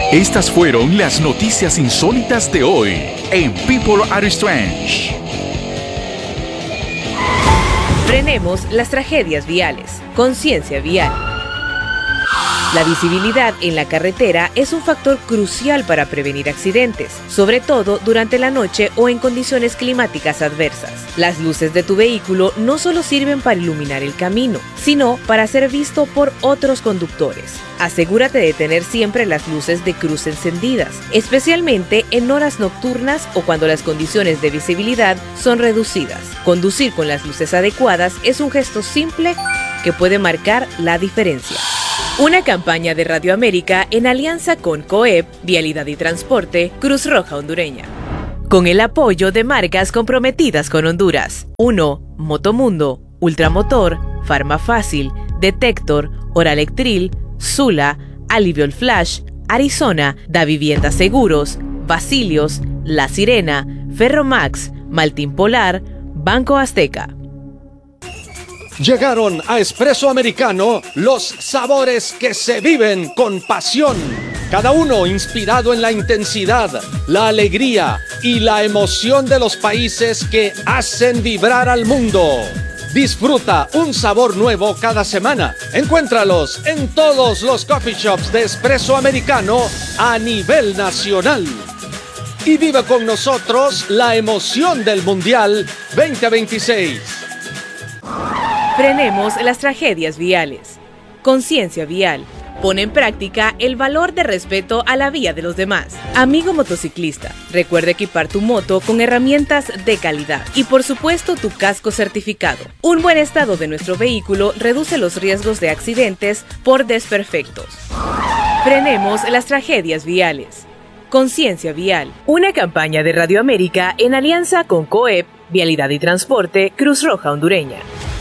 Estas fueron las noticias insólitas de hoy en People Are Strange. Frenemos las tragedias viales. Conciencia vial. La visibilidad en la carretera es un factor crucial para prevenir accidentes, sobre todo durante la noche o en condiciones climáticas adversas. Las luces de tu vehículo no solo sirven para iluminar el camino, sino para ser visto por otros conductores. Asegúrate de tener siempre las luces de cruz encendidas, especialmente en horas nocturnas o cuando las condiciones de visibilidad son reducidas. Conducir con las luces adecuadas es un gesto simple que puede marcar la diferencia. Una campaña de Radio América en alianza con COEP, Vialidad y Transporte, Cruz Roja Hondureña. Con el apoyo de marcas comprometidas con Honduras. 1. Motomundo, Ultramotor, Farmafácil, Detector, Oralectril, Sula, Aliviol Flash, Arizona, Da Vivienda Seguros, Basilios, La Sirena, Ferromax, Maltín Polar, Banco Azteca. Llegaron a Espresso Americano los sabores que se viven con pasión. Cada uno inspirado en la intensidad, la alegría y la emoción de los países que hacen vibrar al mundo. Disfruta un sabor nuevo cada semana. Encuéntralos en todos los coffee shops de Espresso Americano a nivel nacional. Y vive con nosotros la emoción del Mundial 2026. Frenemos las tragedias viales. Conciencia vial. Pon en práctica el valor de respeto a la vía de los demás. Amigo motociclista, recuerda equipar tu moto con herramientas de calidad y por supuesto tu casco certificado. Un buen estado de nuestro vehículo reduce los riesgos de accidentes por desperfectos. Frenemos las tragedias viales. Conciencia vial. Una campaña de Radio América en alianza con COEP, Vialidad y Transporte, Cruz Roja Hondureña.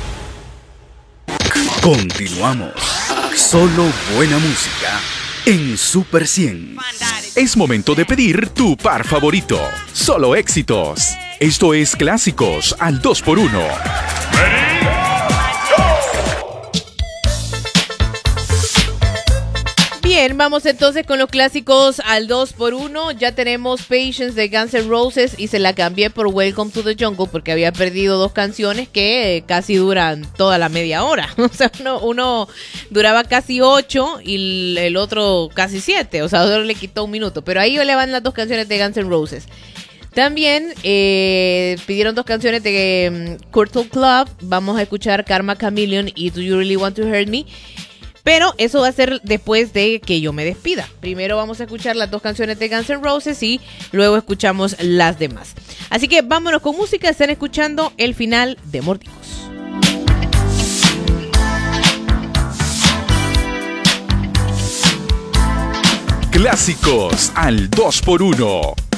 Continuamos. Solo buena música en Super 100. Es momento de pedir tu par favorito. Solo éxitos. Esto es Clásicos al 2x1. Bien, vamos entonces con los clásicos al 2x1. Ya tenemos Patience de Guns N' Roses y se la cambié por Welcome to the Jungle porque había perdido dos canciones que casi duran toda la media hora. O sea, uno duraba casi 8 y el otro casi 7. O sea, otro le quitó un minuto. Pero ahí le van las dos canciones de Guns N' Roses. También pidieron dos canciones de Curtle Club. Vamos a escuchar Karma Chameleon y Do You Really Want to Hurt Me. Pero eso va a ser después de que yo me despida. Primero vamos a escuchar las dos canciones de Guns N' Roses y luego escuchamos las demás. Así que vámonos con música. Están escuchando el final de Mordijos. Clásicos al 2x1.